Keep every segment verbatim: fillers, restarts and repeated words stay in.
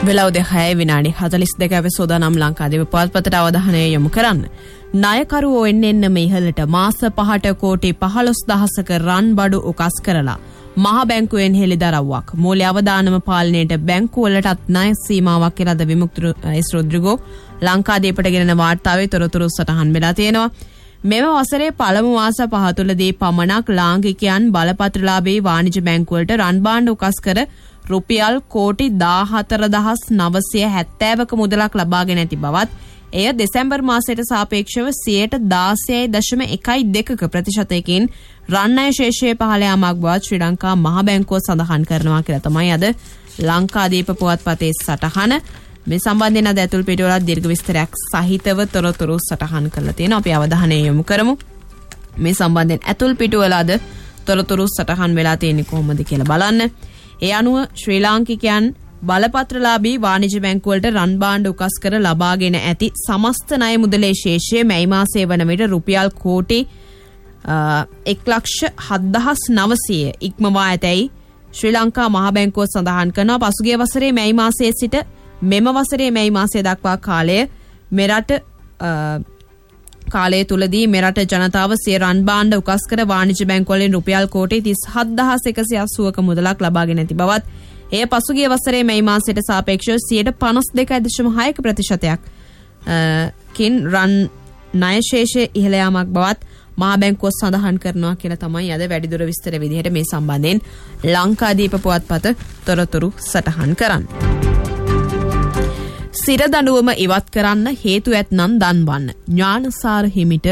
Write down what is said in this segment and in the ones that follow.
වෙලාව දෙකයි විනාඩි හතළිස් දෙකයි සෝදානම් ලංකාදීප පුවත්පතට අවධානය යොමු කරන්න. ණයකරුවෝ එන්න එන්නම ඉහළට මාස පහට කෝටි පහළොස් දහසක රන් බඩු උකස් කරලා මහ බැංකුවෙන් හෙළිදරව්වක්. මූල්‍ය අවදානම පාලනයට බැංකුවලටත් ණය සීමාවක් කියලාද විමුක්ති එස් රොඩ්රිගෝ ලංකාදීපට ගෙනෙන වාර්තාවේ තොරතුරු සටහන් වෙලා තියෙනවා. මෙම වසරේ පළමු මාස පහ තුළදී පමණක් ලාංකිකයන් බලපත්‍රලාභී වාණිජ බැංකුවලට රන් භාණ්ඩ උකස් කර රුපියල් කෝටි දාහතර දහස් නවසිය හැත්තෑවක මුදලක් ලබාගෙන ඇති බවත් එය දෙසැම්බර් මාසයට සාපේක්ෂව සියයට දාසයයි දශම එකයි දෙකක ප්‍රතිශතයකින් රන් ණය ශේෂයේ පහළ යාමක් බවත් ශ්‍රී ලංකා මහ බැංකුව සඳහන් කරනවා කියලා තමයි අද ලංකාදීප පුවත්පතේ සටහන. මේ සම්බන්ධයෙන් අද ඇතුල් පිටුවලත් දීර්ඝ විස්තරයක් සහිතව තොරතුරු සටහන් කරලා තියෙනවා. අපි අවධානය යොමු කරමු. මේ සම්බන්ධයෙන් ඇතුල් පිටුවල අද තොරතුරු සටහන් වෙලා තියෙන්නේ කොහොමද කියලා බලන්න. ඒ අනුව ශ්‍රී ලාංකිකයන් බලපත්‍රලාභී වාණිජ බැංකුවලට රන් භාණ්ඩ උකස් කර ලබාගෙන ඇති සමස්ත ණය මුදලේ ශේෂය මැයි මාසයේ වන විට රුපියල් කෝටි එක් ලක්ෂ හත්දහස් නවසිය ඉක්මවා ඇතැයි ශ්‍රී ලංකා මහ බැංකුව සඳහන් කරනවා. පසුගිය වසරේ මැයි මාසයේ සිට මෙම වසරේ මැයි මාසය දක්වා කාලය මෙරට කාලය තුලදී මෙරට ජනතාව සිය රන් භාණ්ඩ උකස් කර වාණිජ බැංකුවලින් රුපියල් කෝටි තිස්හත් දහස් එකසිය අසූවක මුදලක් ලබාගෙන ඇති බවත් එය පසුගිය වසරේ මැයි මාසයට සාපේක්ෂව සියයට පනස් දෙකයි දශම හයක ප්‍රතිශතයක් කින් රන් ණය ශේෂය ඉහළ යාමක් බවත් මහා බැංකුව සඳහන් කරනවා කියලා තමයි අද වැඩිදුර විස්තර විදිහට මේ සම්බන්ධයෙන් ලංකාදීප පුවත්පත තොරතුරු සටහන් කරන්නේ. සිර දඬුවම ඉවත් කරන්න හේතු ඇත්නම් දන්වන්න ඥානසාර හිමිට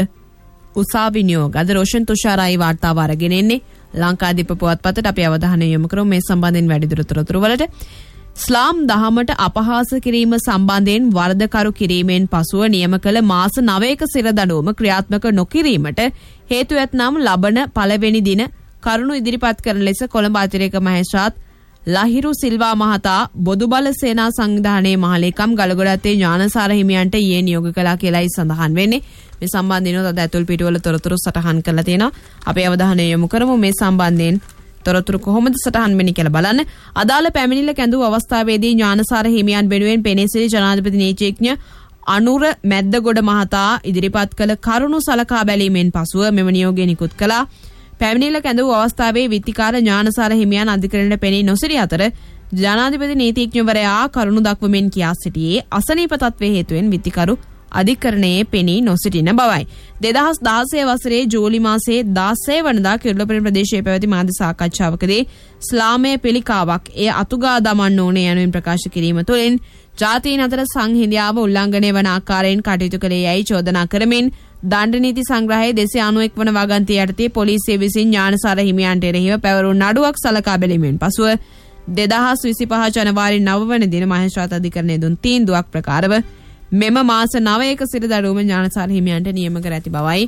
උසාවි නියෝග. අද රෝෂන් තුෂාරයි වාර්තාව අරගෙන එන්නේ ලංකාදීප පුවත්පතට. අපි අවධානය යොමු කරමු මේ සම්බන්ධයෙන් වැඩිදුර තොරතුරු වලට. ඉස්ලාම් දහමට අපහාස කිරීම සම්බන්ධයෙන් වරදකරු කිරීමෙන් පසුව නියම කළ මාස නවයක සිර දඬුවම ක්‍රියාත්මක නොකිරීමට හේතු ඇත්නම් ලබන පළවෙනි දින කරුණු ඉදිරිපත් කරන ලෙස කොළඹ අතිරේක මහේස්ත්‍රාත් ලහිරු සිල්වා මහතා බොදුබල සේනා සංවිධානයේ මහලේකම් ගලගොඩත්තේ ඥානසාර හිමියන්ට ඊයේ නියෝග කළා කියලායි සඳහන් වෙන්නේ. මේ සම්බන්ධයෙන් අද ඇතුල් පිටුවල තොරතුරු සටහන් කරලා තියෙනවා. අපි අවධානය යොමු කරමු මේ සම්බන්ධයෙන් තොරතුරු කොහොමද සටහන් වෙන්නේ කියලා බලන්න. අදාළ පැමිණිල්ල කැඳවූ අවස්ථාවේදී ඥානසාර හිමියන් වෙනුවෙන් පෙනී සිටි ජනාධිපති නීතිඥ අනුර මැද්දගොඩ මහතා ඉදිරිපත් කළ කරුණු සලකා බැලීමෙන් පසුව මෙම නියෝගය නිකුත් කළා. පැමිණිල්ල කැඳවූ අවස්ථාවේ විත්තිකාර ඥානසාර හිමියන් අධිකරණයට පෙනී නොසිටි අතර ජනාධිපති නීතිඥවරයා කරුණු දක්වමින් කියා සිටියේ අසනීප තත්ත්වයේ හේතුවෙන් විත්තිකරු අධිකරණයේ පෙනී නොසිටින බවයි. දෙදහස් දහසය වසරේ ජූලි මාසයේ දාසය වනදා කිරුළපිටිය ප්‍රදේශයේ පැවති මාධ්‍ය සාකච්ඡාවකදී ඉස්ලාමයේ පිළිකාවක් එය අතුගා දමන්න ඕනේ යනුවෙන් ප්‍රකාශ කිරීම තුළින් ජාතීන් අතර සංහිඳියාව උල්ලංඝනය වන ආකාරයෙන් කටයුතු කළේ යැයි චෝදනා කරමින් දණ්ඩ නීති සංග්‍රහයේ දෙසිය අනූඑක වන වගන්තිය යටතේ පොලිසිය විසින් ඥානසාර හිමියන්ට එරෙහිව පැවරුණු නඩුවක් සලකා බැලීමෙන් පසුව දෙදහස් විසිපහ ජනවාරි නව වන දින මහේස්ත්‍රාත් අධිකරණයේ දුන් තීන්දුවක් ප්‍රකාරව මෙම මාස නවයක සිට දඬුවම ඥානසාර හිමියන්ට නියම කර ඇති බවයි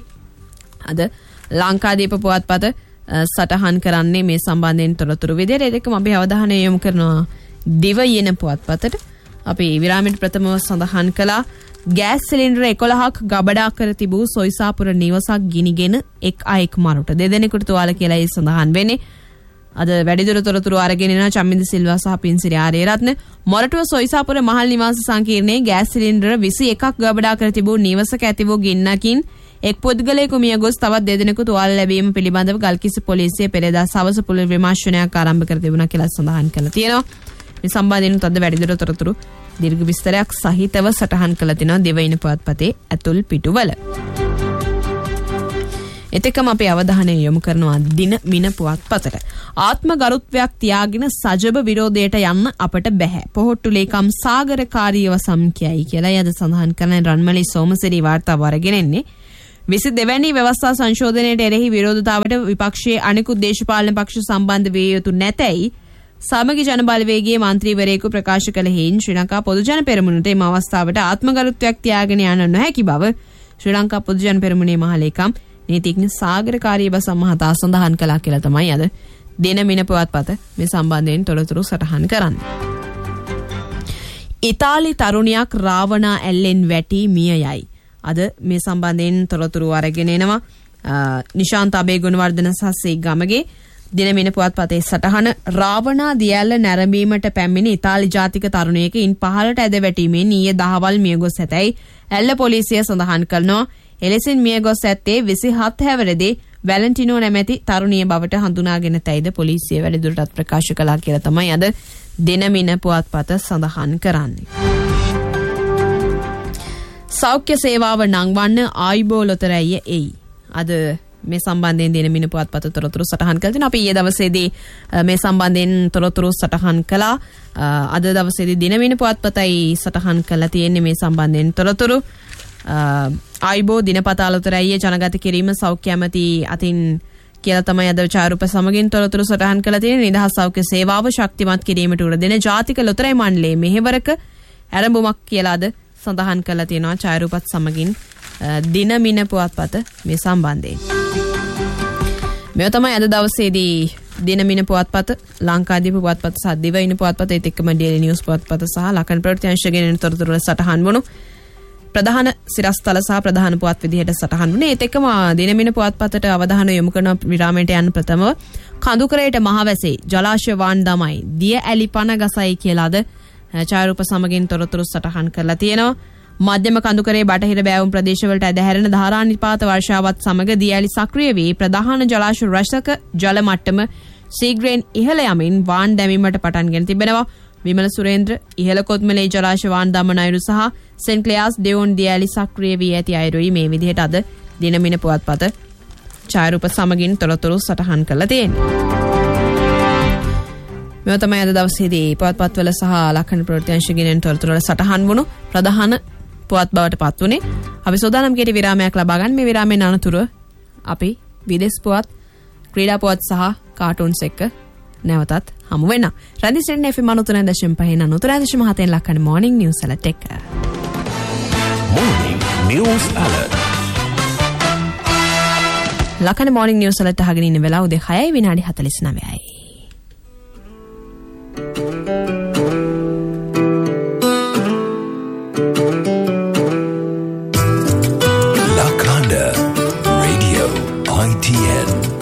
අද ලංකාදීප පුවත්පත සටහන් කරන්නේ මේ සම්බන්ධයෙන් තොරතුරු විදිහට. ඒකම අපි අවධානය යොමු කරනවා දිවයින පුවත්පතට. අපි විරාමයට ප්‍රථමව සඳහන් කළා ගෑස් සිලින්ඩර එකොළහක් ගබඩා කර තිබූ සොයිසාපුර නිවසක් ගිනිගෙන එක් අයෙක් මරුට දෙදෙනෙකුට තුවාල කියලා ඒ සඳහන් වෙන්නේ. අද වැඩිදුර තොරතුරු අරගෙන එන චම්මින්ද සිල්වා සහ පින්සිරි ආරේරත්න මොරටුව සොයිසාපුර මහල් නිවාස සංකීර්ණයේ ගෑස් සිලින්ඩර විසි එකක් ගබඩා කර තිබූ නිවසක ඇති වූ ගින්නකින් එක් පුද්ගලයෙකු මිය ගොස් තවත් දෙදෙනෙකු තුවාල ලැබීම පිළිබඳව ගල්කිස්ස පොලිසිය පෙරේදා සවස පුළුල් විමර්ශනයක් ආරම්භ කර තිබුණා කියලා සඳහන් කරලා තියෙනවා. මේ සම්බන්ධයෙන් තද වැඩිදුර තොරතුරු දීර්ඝ විස්තරයක් සහිතව සටහන් කළ තිනවා දෙවයින පුවත්පතේ ඇතුල් පිටුවල. එතකම අපේ අවධානය යොමු කරනවා දින මින පුවත්පතට. ආත්ම ගරුත්වයක් තියාගෙන සජබ විරෝධයට යන්න අපට බැහැ. පොහොට්ටු ලේකම් සාගරකාරීව සම්කියයි කියලා යද සඳහන් කරන රන්මලි සෝමසිරි වාර්තාව අරගෙන එන්නේ. විසි දෙවැනි ව්‍යවස්ථා සංශෝධනයට එරෙහි විරෝධතාවට විපක්ෂයේ අනෙකුත් දේශපාලන පක්ෂ සම්බන්ධ විය යුතු නැතැයි සමගි ජනබලවේගයේ මන්ත්‍රීවරයෙකු ප්‍රකාශ කළ හේයින් ශ්‍රී ලංකා පොදුජන පෙරමුණට එම අවස්ථාවට ආත්මගරුත්වයක් තියාගෙන යන්න නොහැකි බව ශ්‍රී ලංකා පොදුජන පෙරමුණේ මහලේකම් නීතිඥ සාගරකාරී බස මහතා සඳහන් කළා කියලා තමයි අද දින මින පුවත්පත මේ සම්බන්ධයෙන් තොරතුරු සටහන් කරන්නේ. ඉතාලි තරුණියක් රාවණා ඇල්ලෙන් වැටි මිය යයි. අද මේ සම්බන්ධයෙන් තොරතුරු අරගෙන එනවා නිශාන්ත අබේ ගුණවර්ධන සහ සී ගමගේ දිනමින පුවත්පතේ සටහන රාවණා දියැල්ල නැරඹීමට පැමිණි ඉතාලි ජාතික තරුණයෙක් ඉන් පහළට ඇද වැටීමෙන් ඊයේ දහවල් මියගොස් ඇතැයි ඇල්ල පොලිසිය සඳහන් කරනවා. එලෙසින් මියගොස් ඇත්තේ විසිහත් හැවිරිදි වැලන්ටිනෝ නැමැති තරුණිය බවට හඳුනාගෙන තැයිද පොලිසිය වැඩිදුරටත් ප්‍රකාශ කළා කියලා තමයි අද දිනමින පුවත්පත සඳහන් කරන්නේ. සෞඛ්‍ය සේවාව නංවන්න ආයුබෝ ලොතරැය එයි. අද මේ සම්බන්ධයෙන් දිනමින පුවත්පත තොරතුරු සටහන් කළ තිනවා. අපි ඊයේ දවසේදී මේ සම්බන්ධයෙන් තොරතුරු සටහන් කළා. අද දවසේදී දිනමින පුවත්පතයි සටහන් කළා තියෙන්නේ මේ සම්බන්ධයෙන් තොරතුරු. ආයුබෝ දිනපතාලුතරැය ජනගත කිරීම සෞඛ්‍ය ඇමති අතින් කියලා තමයි අද ඡායාරූප සමගින් තොරතුරු සටහන් කළා තියෙන්නේ. නිදහස් සෞඛ්‍ය සේවාව ශක්තිමත් කිරීමට උර දෙන ජාතික ලොතරැයි මණ්ඩලයේ මෙහෙවරක ආරම්භමක් කියලා අද සඳහන් කළා තියෙනවා ඡායාරූපත් සමගින් දිනමින පුවත්පත මේ සම්බන්ධයෙන්. මේ තමයි අද දවසේදී දිනමින පුවත්පත ලංකාදීප පුවත්පත සහ දිවයින පුවත්පත ඒත් එක්කම ඩේලි නිවුස් පුවත්පත සහ ලකන් ප්‍රවෘත්ති අංශයෙන් තොරතුරු සටහන් වුණු ප්‍රධාන සිරස්තල සහ ප්‍රධාන පුවත් විදිහට සටහන් වුණේ. ඒත් එක්කම දිනමින පුවත්පතට අවධානය යොමු කරන විරාමයට යන ප්‍රථමව කඳුකරේට මහවැසේ ජලාශය වාන් දමයි දිය ඇලි පන ගසයි කියලාද ඡායාරූප සමගින් තොරතුරු සටහන් කරලා තියෙනවා. මධ්‍යම කඳුකරේ බටහිර බෑවුම් ප්‍රදේශවලට ඇදහැරෙන ධාරානිපාත වර්ෂාවත් සමග දිය ඇලි සක්‍රිය වී ප්‍රධාන ජලාශ රැසක ජල මට්ටම ශීඝ්‍රයෙන් ඉහළ යමින් වාන් දැමීමට පටන්ගෙන තිබෙනවා. විමල සුරේන්ද්‍ර ඉහළ කොත්මලේ ජලාශ වාන් දමන අයුරු සහ සෙන්ට් ක්ලෙයාස් ඩෙවොන් දිය ඇලි සක්‍රිය වී ඇති අයුරුයි මේ විදිහට අද දිනමින පුවත්පත ඡායාරූප සමගින් තොරතුරු සටහන් කරලා තියෙන්නේ. මේ තමයි අද දවසේදී පුවත්පත්වල සහ ලක්ෂණ ප්‍රවෘත්ති අංශයෙන් තොරතුරු වල සටහන් වුණු ප්‍රධාන පුවත් බවට පත් වුණේ. අපි සෝදානම් කීටි විරාමයක් ලබා ගන්න. මේ විරාමයෙන් අනතුරුව අපි විදේශ පුවත්, ක්‍රීඩා පුවත් සහ කාටුන්ස් එක්ක නැවතත් හමු වෙනවා. රන්දිස්ටන් F M ninety nine point five ninety nine point seven ලක්කන morning news alert එක. Morning news alert. ලක්කන morning news alert අහගෙන ඉන්න වෙලාව උදේ හයයි විනාඩි හතළිස් නවයයි. Lakanda Radio I T N